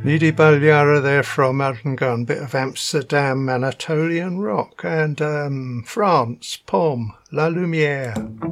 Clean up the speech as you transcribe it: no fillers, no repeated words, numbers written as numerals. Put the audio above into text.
Nidi Balyara there from Elton Gun, bit of Amsterdam, Anatolian rock, and France, Pomme, La Lumière.